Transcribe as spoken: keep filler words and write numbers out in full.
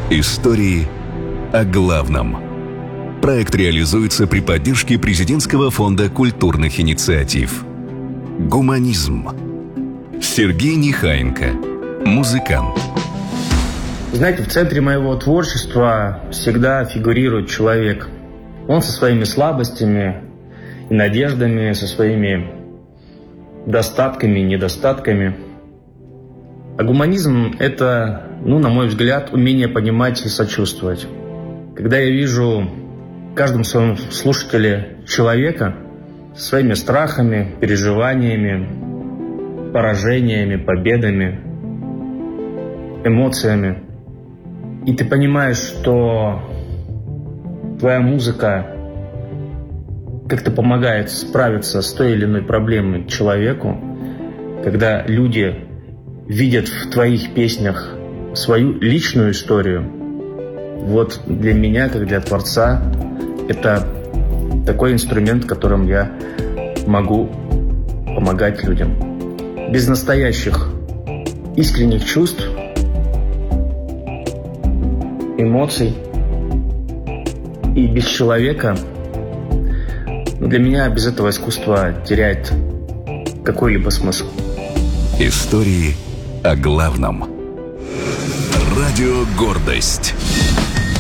Истории о главном. Проект реализуется при поддержке Президентского фонда культурных инициатив. Гуманизм. Сергей Нехаенко, музыкант. Знаете, в центре моего творчества всегда фигурирует человек. Он со своими слабостями и надеждами, со своими достатками и недостатками. А гуманизм – это, ну, на мой взгляд, умение понимать и сочувствовать. Когда я вижу в каждом своем слушателе человека со своими страхами, переживаниями, поражениями, победами, эмоциями, и ты понимаешь, что твоя музыка как-то помогает справиться с той или иной проблемой человеку, когда люди видят в твоих песнях свою личную историю, вот для меня, как для творца, это такой инструмент, которым я могу помогать людям. Без настоящих искренних чувств, эмоций и без человека, для меня без этого искусство теряет какой-либо смысл. Истории о главном. Радио «Гордость».